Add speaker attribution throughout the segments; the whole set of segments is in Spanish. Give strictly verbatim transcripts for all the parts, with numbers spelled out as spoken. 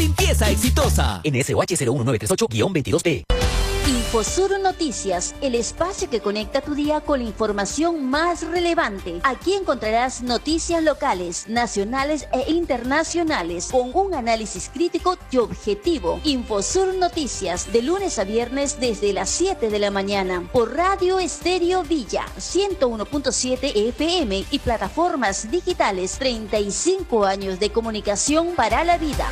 Speaker 1: limpieza exitosa. N S O H cero uno nueve tres ocho guión veintidós P.
Speaker 2: Infosur Noticias, el espacio que conecta tu día con la información más relevante. Aquí encontrarás noticias locales, nacionales e internacionales con un análisis crítico y objetivo. Infosur Noticias, de lunes a viernes desde las siete de la mañana por Radio Estéreo Villa ciento uno punto siete F M y plataformas digitales. treinta y cinco años de comunicación para la vida.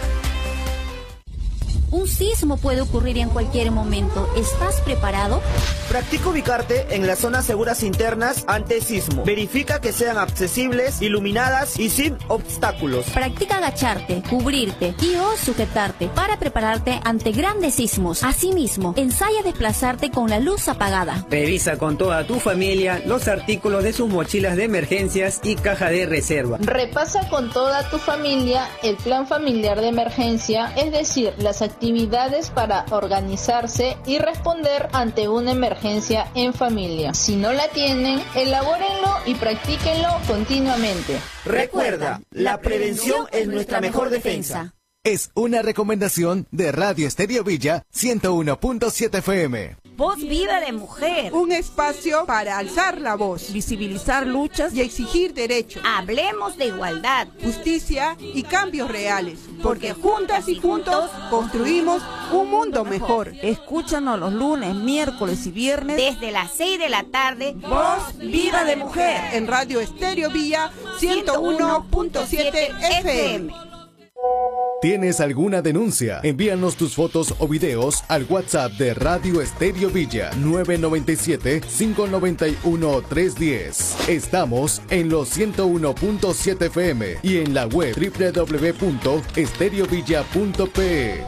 Speaker 3: Un sismo puede ocurrir en cualquier momento. ¿Estás preparado?
Speaker 4: Practica ubicarte en las zonas seguras internas ante sismo. Verifica que sean accesibles, iluminadas y sin obstáculos.
Speaker 3: Practica agacharte, cubrirte y o sujetarte para prepararte ante grandes sismos. Asimismo, ensaya desplazarte con la luz apagada.
Speaker 5: Revisa con toda tu familia los artículos de sus mochilas de emergencias y caja de reserva.
Speaker 6: Repasa con toda tu familia el plan familiar de emergencia, es decir, las actividades actividades para organizarse y responder ante una emergencia en familia. Si no la tienen, elabórenlo y practíquenlo continuamente.
Speaker 4: Recuerda, la prevención es nuestra mejor defensa.
Speaker 7: Es una recomendación de Radio Estéreo Villa ciento uno punto siete F M.
Speaker 8: Voz Viva de Mujer.
Speaker 9: Un espacio para alzar la voz, visibilizar luchas y exigir derechos.
Speaker 8: Hablemos de igualdad,
Speaker 9: justicia y cambios reales. Porque juntas y juntos construimos un mundo mejor.
Speaker 10: Escúchanos los lunes, miércoles y viernes
Speaker 8: desde las seis de la tarde.
Speaker 9: Voz Viva de Mujer en Radio Estéreo Villa ciento uno punto siete F M.
Speaker 7: ¿Tienes alguna denuncia? Envíanos tus fotos o videos al WhatsApp de Radio Estéreo Villa nueve nueve siete, cinco nueve uno, tres uno cero. Estamos en los ciento uno punto siete F M y en la web doble u doble u doble u punto estereovilla punto pe.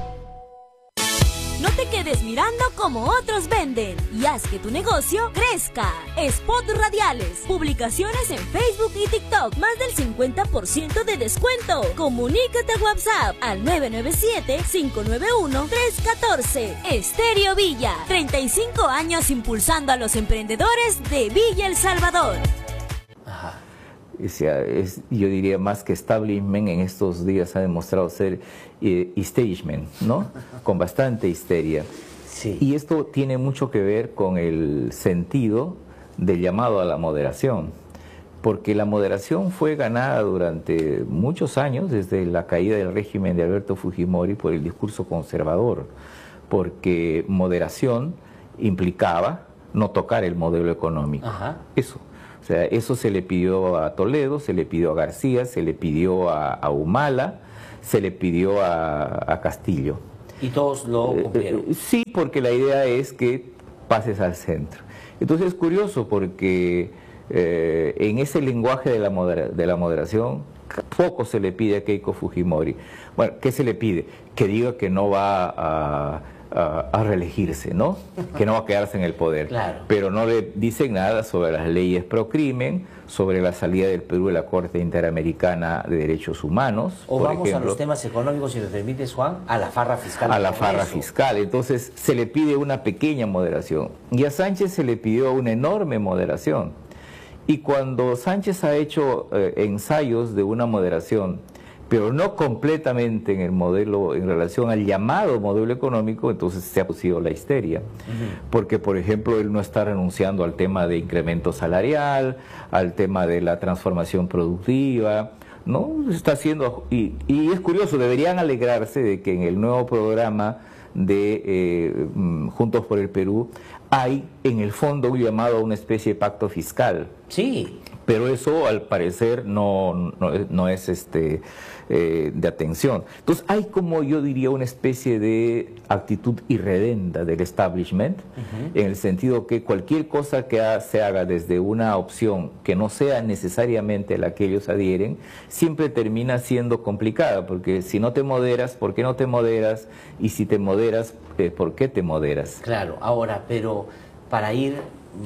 Speaker 11: No te quedes mirando como otros venden y haz que tu negocio crezca. Spot radiales, publicaciones en Facebook y TikTok, más del cincuenta por ciento de descuento. Comunícate a WhatsApp al nueve nueve siete, cinco nueve uno, tres uno cuatro. Estéreo Villa, treinta y cinco años impulsando a los emprendedores de Villa El Salvador.
Speaker 12: Ajá. O sea, es, yo diría más que establishment en estos días ha demostrado ser eh, establishment, ¿no? Con bastante histeria.
Speaker 13: Sí.
Speaker 12: Y esto tiene mucho que ver con el sentido del llamado a la moderación, porque la moderación fue ganada durante muchos años, desde la caída del régimen de Alberto Fujimori, por el discurso conservador, porque moderación implicaba no tocar el modelo económico.
Speaker 13: Ajá.
Speaker 12: Eso. O sea, eso se le pidió a Toledo, se le pidió a García, se le pidió a, a Humala, se le pidió a, a Castillo.
Speaker 13: ¿Y todos lo cumplieron?
Speaker 12: Eh, eh, sí, porque la idea es que pases al centro. Entonces es curioso porque eh, en ese lenguaje de la, modera, de la moderación poco se le pide a Keiko Fujimori. Bueno, ¿qué se le pide? Que diga que no va a... A, a reelegirse, ¿no? Que no va a quedarse en el poder.
Speaker 13: Claro.
Speaker 12: Pero no le dicen nada sobre las leyes pro crimen, sobre la salida del Perú de la Corte Interamericana de Derechos Humanos.
Speaker 13: O
Speaker 12: por
Speaker 13: vamos
Speaker 12: ejemplo,
Speaker 13: a los temas económicos, si me permites, Juan, a la farra fiscal.
Speaker 12: A la farra fiscal. Entonces se le pide una pequeña moderación. Y a Sánchez se le pidió una enorme moderación. Y cuando Sánchez ha hecho eh, ensayos de una moderación, pero no completamente en el modelo, en relación al llamado modelo económico, entonces se ha producido la histeria. Uh-huh. Porque, por ejemplo, él no está renunciando al tema de incremento salarial, al tema de la transformación productiva, ¿no? Está haciendo, y, y es curioso, deberían alegrarse de que en el nuevo programa de eh, Juntos por el Perú hay en el fondo un llamado a una especie de pacto fiscal.
Speaker 13: Sí.
Speaker 12: Pero eso al parecer no, no, no es este eh, de atención. Entonces hay, como yo diría, una especie de actitud irredenta del establishment, uh-huh. en el sentido que cualquier cosa que ha, se haga desde una opción que no sea necesariamente la que ellos adhieren, siempre termina siendo complicada, porque si no te moderas, ¿por qué no te moderas? Y si te moderas, eh, ¿por qué te moderas?
Speaker 13: Claro, ahora, pero para ir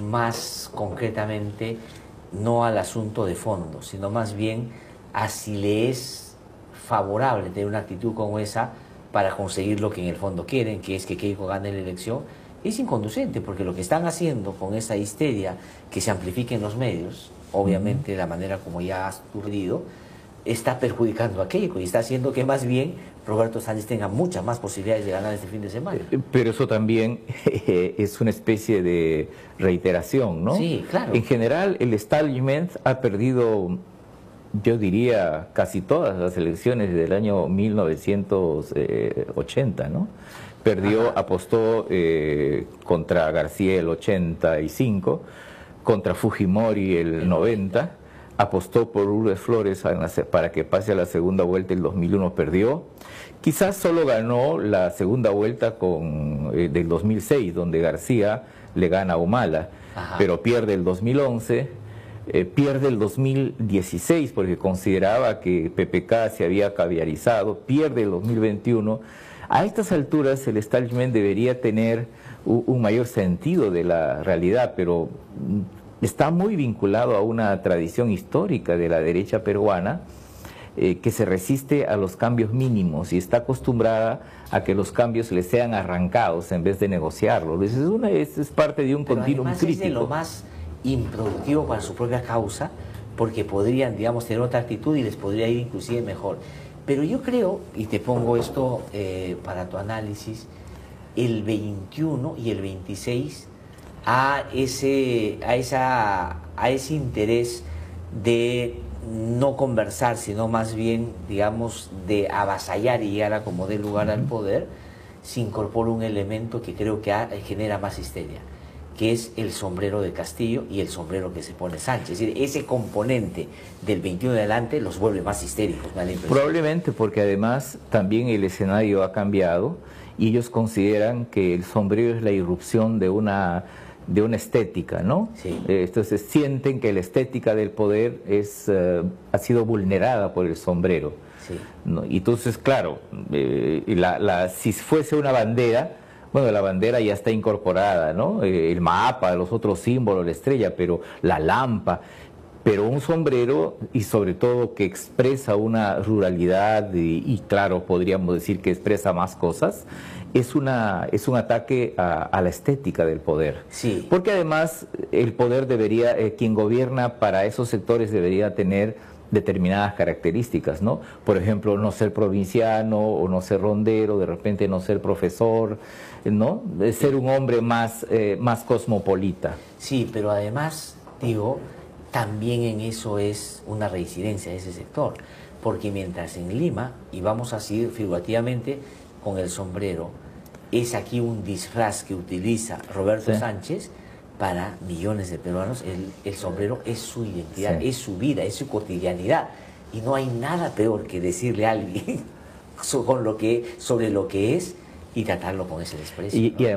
Speaker 13: más concretamente, no al asunto de fondo, sino más bien a si le es favorable tener una actitud como esa para conseguir lo que en el fondo quieren, que es que Keiko gane la elección, es inconducente, porque lo que están haciendo con esa histeria que se amplifica en los medios, obviamente de la manera como ya has surgido, está perjudicando a Keiko y está haciendo que más bien Roberto Sánchez tenga muchas más posibilidades de ganar este fin de semana.
Speaker 12: Pero eso también es una especie de reiteración, ¿no?
Speaker 13: Sí, claro.
Speaker 12: En general, el establishment ha perdido, yo diría, casi todas las elecciones desde el año mil novecientos ochenta, ¿no? Perdió, Ajá. apostó eh, contra García el ochenta y cinco, contra Fujimori el noventa, apostó por Lourdes Flores para que pase a la segunda vuelta, el dos mil uno perdió. Quizás solo ganó la segunda vuelta con, eh, del dos mil seis, donde García le gana a Humala, Ajá. pero pierde el dos mil once, eh, pierde el dos mil dieciséis porque consideraba que P P K se había caviarizado, pierde el dos mil veintiuno. A estas alturas el establishment debería tener un, un mayor sentido de la realidad, pero está muy vinculado a una tradición histórica de la derecha peruana eh, que se resiste a los cambios mínimos y está acostumbrada a que los cambios le sean arrancados en vez de negociarlos. Es, una, es, es parte de un
Speaker 13: Pero
Speaker 12: continuum crítico.
Speaker 13: Es de lo más improductivo para su propia causa, porque podrían, digamos, tener otra actitud y les podría ir inclusive mejor. Pero yo creo, y te pongo esto eh, para tu análisis, el veintiuno y el veintiséis a ese, a, esa, a ese interés de no conversar, sino más bien, digamos, de avasallar y llegar a como dé lugar al poder, se incorpora un elemento que creo que ha, genera más histeria, que es el sombrero de Castillo y el sombrero que se pone Sánchez. Es decir, ese componente del veintiuno de adelante los vuelve más histéricos. ¿Me da la impresión?
Speaker 12: Probablemente porque además también el escenario ha cambiado y ellos consideran que el sombrero es la irrupción de una, de una estética, ¿no?
Speaker 13: Sí.
Speaker 12: Eh, entonces sienten que la estética del poder es, uh, ha sido vulnerada por el sombrero.
Speaker 13: Sí.
Speaker 12: ¿no? Y entonces, claro, eh, la, la, si fuese una bandera, bueno, la bandera ya está incorporada, ¿no? Eh, el mapa, los otros símbolos, la estrella, pero la lampa, pero un sombrero y sobre todo que expresa una ruralidad y, y claro, podríamos decir que expresa más cosas, es, una, es un ataque a, a la estética del poder.
Speaker 13: Sí.
Speaker 12: Porque además el poder debería, eh, quien gobierna para esos sectores debería tener determinadas características, ¿no? Por ejemplo, no ser provinciano o no ser rondero, de repente no ser profesor, ¿no? De ser un hombre más, eh, más cosmopolita.
Speaker 13: Sí, pero además, digo, también en eso es una reincidencia de ese sector, porque mientras en Lima, y vamos a seguir figurativamente con el sombrero, es aquí un disfraz que utiliza Roberto
Speaker 12: Sí.
Speaker 13: Sánchez, para millones de peruanos el, el sombrero es su identidad,
Speaker 12: Sí.
Speaker 13: es su vida, es su cotidianidad. Y no hay nada peor que decirle a alguien sobre lo que, sobre lo que es y tratarlo con ese desprecio.
Speaker 12: Y,
Speaker 13: ¿no?
Speaker 12: y